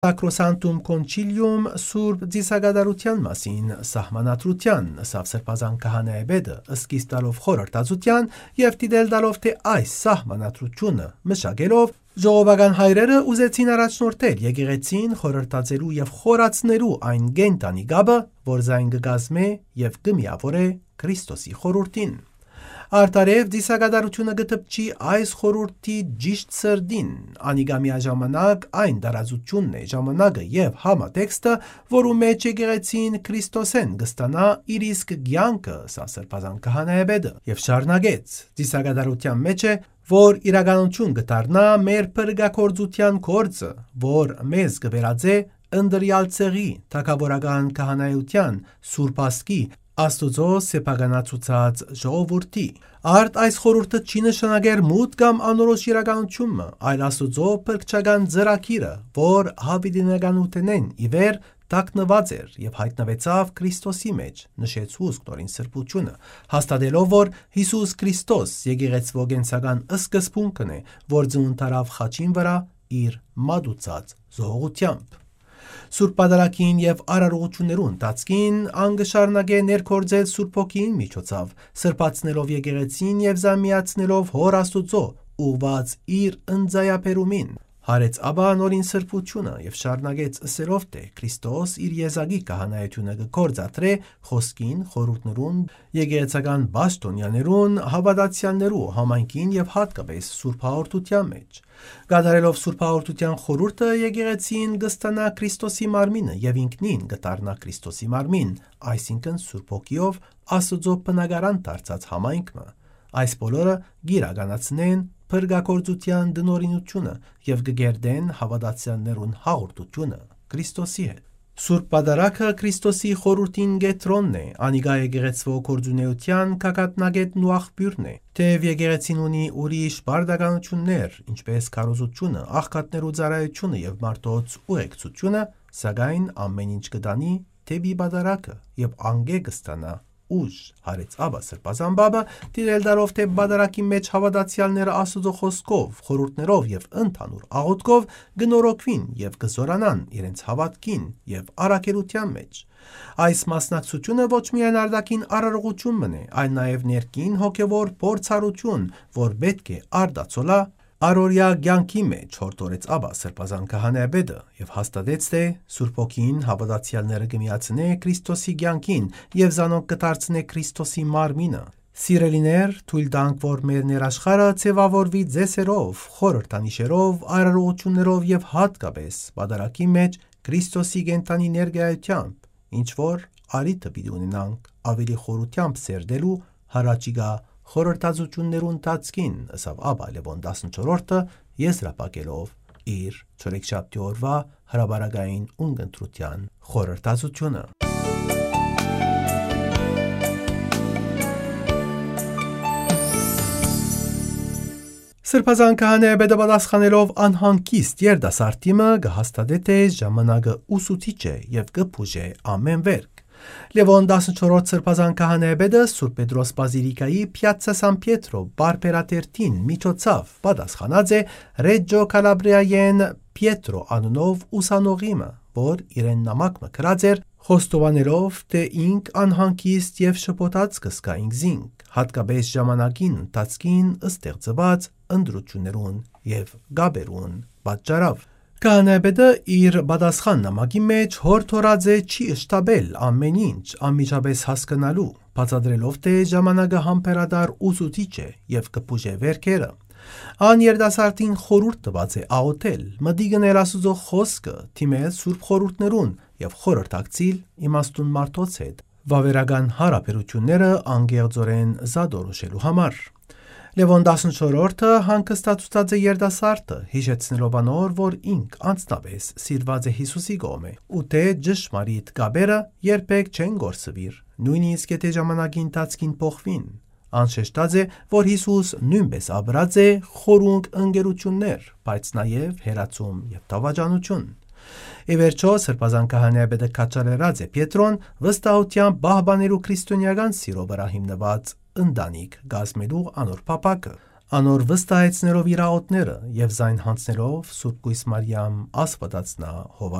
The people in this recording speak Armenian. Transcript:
Sacrosanctum Concilium Սուրբ Ծիսագադարության մասին սահմանադրության ըստ Սրբազան քահանայապետը ըսկից տալով խորհրդածության եւ դիտել տալով թե այս սահմանադրությունը մշակելով ժողովական հայրերը ուզեցին առաջնորդել եկեղեցին խորհրդածելու եւ խորացնելու այն գենտանի գաբը, որ զայն կգազմե եւ կմիավորե Քրիստոսի խորհրդին։ Արտարև դիսագադարությունը գտպչի այս խորհրդի ճիշտ սրդին, անիգա միաժամանակ այն դարազությունն է ժամանակը եւ համատեքստը, որու մեջ եկեղեցին Քրիստոսեն գստանա իր իսկ կյանքը, սա Սրբազան քահանայապետը, եւ շարունակեց դիսագադարության մեջ է, որ իրականություն կդառնա մեր փրկագործության գործը, որ մեզ կվերածե ընդրյալ ցեղի, թագավորական քահանայության, սուրբ ասկի Աստուծո սեփականացուցած ժողովրդի։ Արդ այս խորհուրդը չի նշանակեր մութ կամ անորոշ իրականությունը, այլ Աստուծո փրկչական ծրագիրը, որ հավիտենականութենեն ի վեր տակնված էր եւ հայտնվեցավ Քրիստոսի մեջ, նշեց հուսքնորին սրբությունը, հաստատելով, որ Հիսուս Քրիստոս եկեղեցվո գենսական սկզբունքն է, որ ծնունդարավ խաչին վրա իր մատուցած զոհողությամբ։ Սուրբ պատարագին եւ արարողություններու ընթացքին անգշարնագե ներկործել Սուրբ Հոգին միջոցով, սրբացնելով եկեղեցին եւ զամիացնելով Հոր Աստուծո ուղված իր ընձայապերումին։ Հարեց Աբա նորին սրբությունը եւ շարնագեց ըսելով թե Քրիստոս իր եզակի քահանայությունը կգործադրե խոսքին, խորհուրդներուն, եկեղեցական բաշտոնյաներուն, հավատացյալներու համայնքին եւ հատկապես Սուրբ հաղորդության մեջ։ Գադարելով Սուրբ հաղորդության խորհուրդը եկեղեցին կստանա Քրիստոսի մարմինը եւ ինքնին կդառնա Քրիստոսի մարմին, այսինքն Սուրբ Հոգիով Աստուծո բնակարան դարձած համայնքը։ Այս բոլորը գիրականացնեն փրկագործության դնորինությունը եւ կգերդեն հավատացյալներուն հաղորդությունը Քրիստոսի հետ։ Սուրբ պատարագը Քրիստոսի խորհրդին գետրոնն է, անիգա եկեղեցվո գործունեության կակատնագետն ու աղբյուրն է, թեև եկեղեցին ունի ուրիշ բարդականություններ, ինչպես քարոզությունը, աղքատներու ծառայությունը եւ մարդոց ուղեկցությունը, սակայն ամեն ինչ կդանի թեպի պատարագը եւ անգե կստանա ուժ, հարեց Աբա Սրբազան բաբը, դիրել դարով թե պատարագի մեջ հավատացյալները Աստուծո խոսքով, խորհուրդներով եւ ընդհանուր աղոթքով գնորոքվին եւ կզորանան իրենց հավատքին եւ առաքելության մեջ։ Այս մասնակցությունը ոչ միայն արտաքին արարողություն մնե, այլ նաեւ ներքին հոգեվոր փորձառություն, որ պետք է արդացոլա Արորյա կյանքի մեջ հորդորեց Աբա Սրբազան քահանայապետը եւ հաստատեց թե Սուրբ Հոգին հավատացյալները կմիացնե Քրիստոսի կյանքին եւ զանոնք կդարձնե Քրիստոսի մարմինը։ Սիրելիներ, թույլ տանք, որ մեր ներաշխարհը ձևավորվի ձեսերով, խորհրդանիշերով, արարողություններով եւ հատկապես պատարագի մեջ Քրիստոսի կենտանի ներկայությամբ, ինչ որ արիթը պիտի ունենանք ավելի խորությամբ սերդելու հարաճիգա խորհրդածություններուն ընթացքին, ըսավ Աբա Լևոն 14-ը եզրափակելով իր չորեքշաբթի օրվա հրաբարակային ունգընտրության խորհրդածությունը։ Սրբազան քահանայապետը պատասխանելով անհանգիստ երդասարտիմը կհաստատե թե ժամանակը ուսուցիչ է եւ կփուժե ամեն վերք։ Լևոն 14 Սրբազան քահանայապետը Սուրբ Պետրոս բազիլիկայի Piazza San Pietro բարբերատերտին միջոցով պատասխանած է Ռեջո Կալաբրիայեն Պիետրո անունով ուսանողիմը, որ իրեն նամակ մկրած էր խոստովանելով թե ինք անհանգիստ եւ շփոթած կսկա ինքզինք, հատկապես ժամանակին ընթացքին ստեղծված ընդրություններուն եւ գաբերուն պատճառով։ Քահանայապետը իր պատասխան նամակի մեջ հորդորած է չի շտաբել ամեն ինչ անմիջապես հասկանալու, բացատրելով թե ժամանակը համբերատար ուսուցիչ է եւ կփուժե վերքերը։ Ան երդասարտին խորհուրդ տված է աղոթել, մտի գնել Աստուծո խոսքը, թիմել սուրբ խորհուրդներուն եւ խորհրդակցիլ իմաստուն մարդոց հետ, վավերական հարաբերությունները անգեղծորեն զադորոշելու համար։ Լևոն 14-ը հանգստացուցած է երդասարտը, հիշեցնելով անոր, որ ինք անձնապես սիրված է Հիսուսի կողմէ, ու թե ճշմարիտ գաբերը երբեք չեն գործվիր, նույնիսկ եթե ժամանակի ընթացքին փոխվին։ Անշեշտած է, որ Հիսուս նույնպես ապրած է խորունկ ընկերություններ, բայց նաև հերացում եւ դավաճանություն։ Ի վերջո Սրբազան քահանայապետը քաչալերած է Պետրոն վստահությամբ պահպանելու քրիստոնեական սիրո վրա հիմնված ընտանիք գազմելու անոր փապակը։ Անոր վստահեցնելով իր աղոթները եւ զայն հանցնելով Սուրբ Կույս Մարիամ Աստվածածնա հով